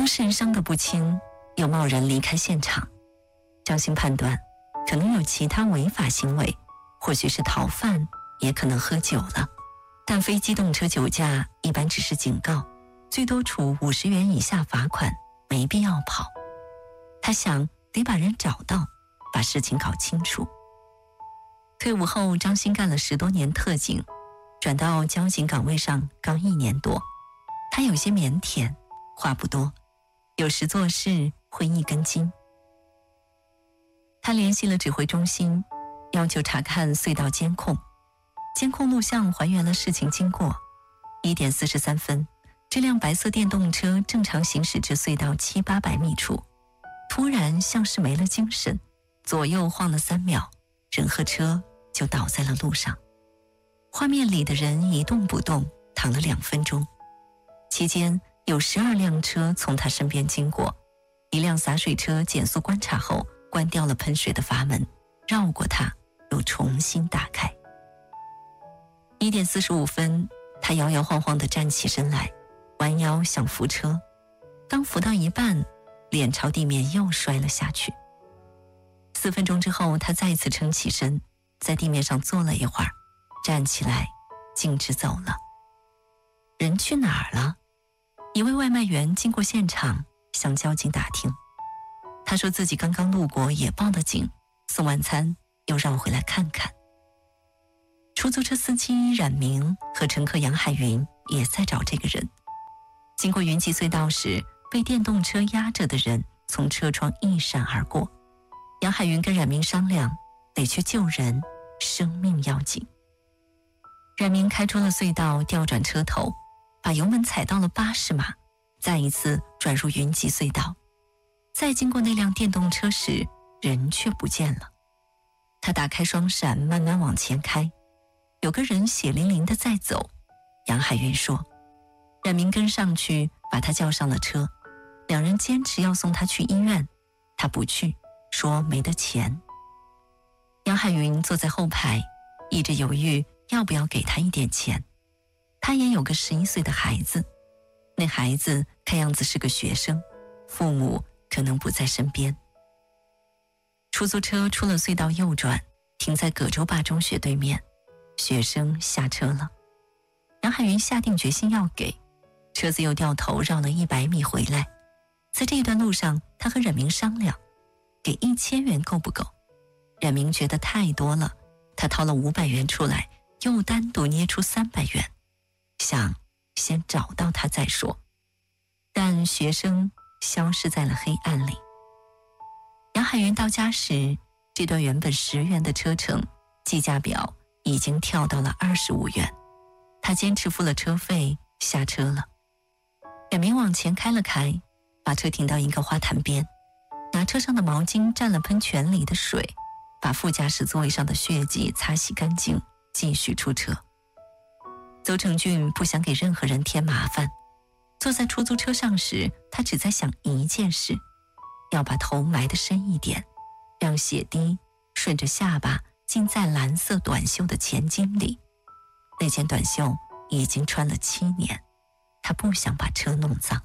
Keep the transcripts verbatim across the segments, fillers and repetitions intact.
当事人伤得不轻，又贸然离开现场，张欣判断可能有其他违法行为，或许是逃犯，也可能喝酒了。但非机动车酒驾一般只是警告，最多处五十元以下罚款，没必要跑。他想得把人找到，把事情搞清楚。退伍后，张欣干了十多年特警，转到交警岗位上刚一年多。他有些腼腆，话不多，有时做事会一根筋。他联系了指挥中心，要求查看隧道监控。监控录像还原了事情经过。一点四十三分，这辆白色电动车正常行驶至隧道七八百米处，突然像是没了精神，左右晃了三秒，人和车就倒在了路上。画面里的人一动不动，躺了两分钟。期间有十二辆车从他身边经过，一辆洒水车减速观察后关掉了喷水的阀门，绕过它又重新打开。一点四十五分，他摇摇晃晃地站起身来，弯腰想扶车，刚扶到一半，脸朝地面又摔了下去。四分钟之后，他再次撑起身，在地面上坐了一会儿，站起来径直走了。人去哪儿了？一位外卖员经过现场，向交警打听。他说自己刚刚路过，也报了警，送完餐又绕回来看看。出租车司机冉明和乘客杨海云也在找这个人。经过云集隧道时，被电动车压着的人从车窗一闪而过。杨海云跟冉明商量，得去救人，生命要紧。冉明开出了隧道，调转车头，把油门踩到了八十码，再一次转入云集隧道。再经过那辆电动车时，人却不见了。他打开双闪，慢慢往前开，有个人血淋淋的在走。杨海云说，冉明跟上去，把他叫上了车。两人坚持要送他去医院，他不去，说没得钱。杨海云坐在后排，一直犹豫要不要给他一点钱。他也有个十一岁的孩子，那孩子看样子是个学生，父母可能不在身边。出租车出了隧道右转，停在葛洲坝中学对面。学生下车了，杨海云下定决心要给，车子又掉头绕了一百米回来。在这段路上，他和冉明商量，给一千元够不够？冉明觉得太多了，他掏了五百元出来，又单独捏出三百元，想先找到他再说。但学生消失在了黑暗里。杨海云到家时，这段原本十元的车程，计价表已经跳到了二十五元。他坚持付了车费，下车了。冉明往前开了开，把车停到一个花坛边，拿车上的毛巾蘸了喷泉里的水，把副驾驶座位上的血迹擦洗干净，继续出车。邹成俊不想给任何人添麻烦，坐在出租车上时，他只在想一件事，要把头埋得深一点，让血滴顺着下巴浸在蓝色短袖的前襟里。那件短袖已经穿了七年，他不想把车弄脏。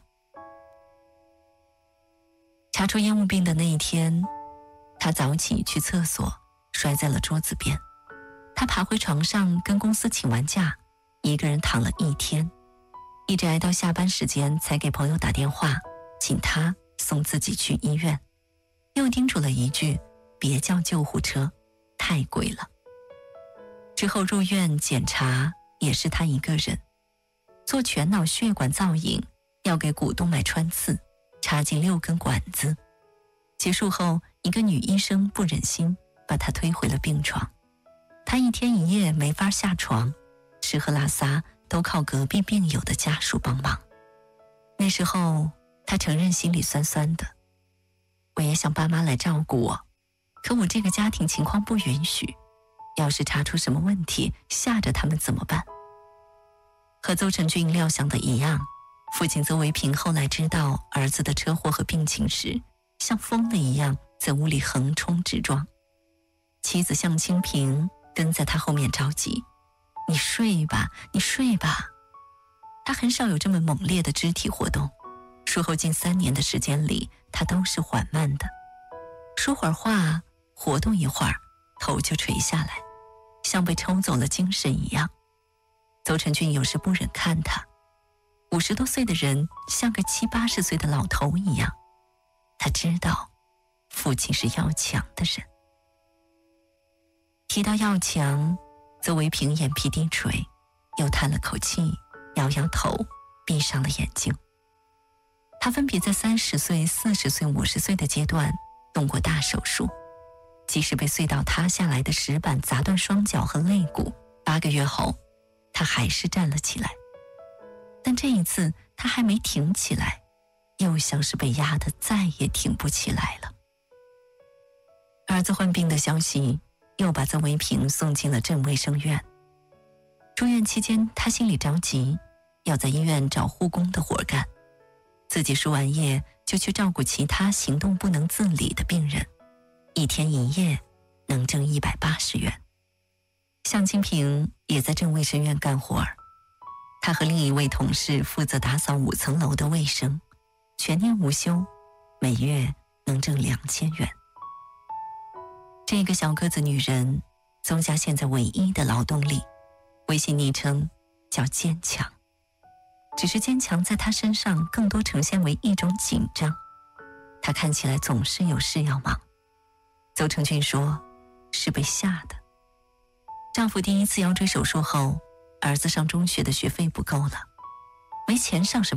查出烟雾病的那一天，他早起去厕所，摔在了桌子边。他爬回床上，跟公司请完假，一个人躺了一天，一直挨到下班时间才给朋友打电话，请他送自己去医院，又叮嘱了一句，别叫救护车，太贵了。之后入院检查也是他一个人，做全脑血管造影，要给股动脉穿刺，插进六根管子。结束后，一个女医生不忍心，把他推回了病床。他一天一夜没法下床，吃喝拉撒都靠隔壁病友的家属帮忙。那时候他承认心里酸酸的，我也想爸妈来照顾我，可我这个家庭情况不允许，要是查出什么问题，吓着他们怎么办？和邹成俊料想的一样，父亲邹维平后来知道儿子的车祸和病情时，像疯了一样在屋里横冲直撞。妻子向清平跟在他后面着急，你睡吧，你睡吧。他很少有这么猛烈的肢体活动， 术后近三年的时间里，他都是缓慢的，说会儿话，活动一会儿，头就垂下来，像被抽走了精神一样。邹成俊有时不忍看他，五十多岁的人像个七八十岁的老头一样。他知道父亲是要强的人。提到要强，邹维平眼皮低垂，又叹了口气，摇摇头，闭上了眼睛。他分别在三十岁、四十岁、五十岁的阶段动过大手术，即使被隧道塌下来的石板砸断双脚和肋骨，八个月后他还是站了起来。但这一次他还没挺起来，又像是被压得再也挺不起来了。儿子患病的消息又把邹维平送进了镇卫生院。住院期间，他心里着急，要在医院找护工的活干，自己输完液就去照顾其他行动不能自理的病人，一天一夜能挣一百八十元。向清平也在镇卫生院干活儿，他和另一位同事负责打扫五层楼的卫生，全年无休，每月能挣两千元。这个小个子女人，邹家现在唯一的劳动力，微信昵称叫坚强。只是坚强在她身上更多呈现为一种紧张，她看起来总是有事要忙。邹成俊说是被吓的。丈夫第一次腰椎手术后，儿子上中学的学费不够了，没钱上什么